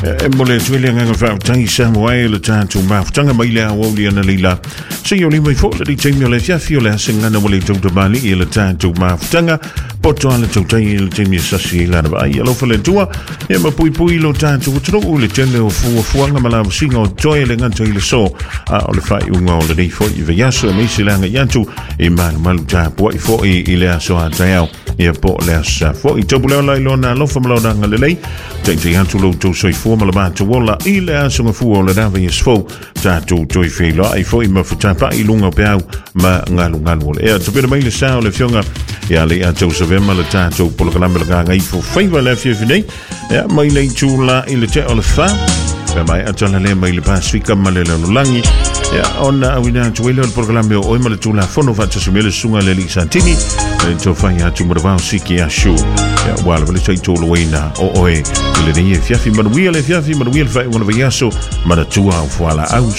mole tuile nga fa tangi Samuel le tantu ma tanga mai le woli ana lila se yo li mai fo le temi le fia fio le singa na mole tu bali le tantu ma tanga poto le tu tangi le temi sasi la ba ya lo fa le tua e ma pui lo tantu tro le tele o fu nga mala singa joy le nga le so o le fa unga o le dei fo i via so mai sila nga yantu e mal ta po i fo i le so a tao e po le sa fo i topu le la lona lo fa malo nga le lei te yantu lo to so i fo mala ba to wola i le aso nga fu o le dava i sfo ta to joy fe lo i fo i ma fu ta pa i lunga pe au ma ngalu e to pe mai le sa o le fionga ya le a to so ve mala ta to po la nga ngai fo fa le fie fine ya mai le chula i le te o le fa mai atona le mai le pasifika male le langi ya ona awina tuele o programa o ima le tula fono fa tsimele sunga le Santini to fa ya tumurva siki ya shu ya wala le sai tolo wena o oe le ni fiafi manuia le fiafi manuia fa una viaso mara tua fala au